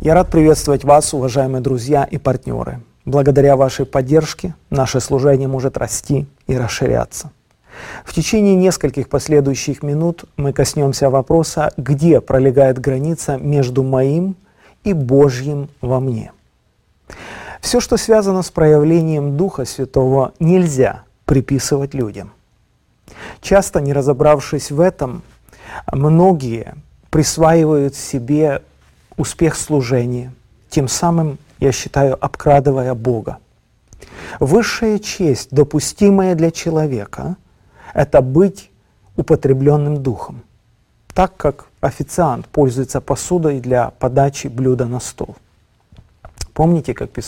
Я рад приветствовать вас, уважаемые друзья и партнеры. Благодаря вашей поддержке наше служение может расти и расширяться. В течение нескольких последующих минут мы коснемся вопроса, где пролегает граница между моим и Божьим во мне. Все, что связано с проявлением Духа Святого, нельзя приписывать людям. Часто, не разобравшись в этом, многие присваивают себе успех служения, тем самым, я считаю, обкрадывая Бога. Высшая честь, допустимая для человека, это быть употребленным Духом, так как официант пользуется посудой для подачи блюда на стол. Помните, как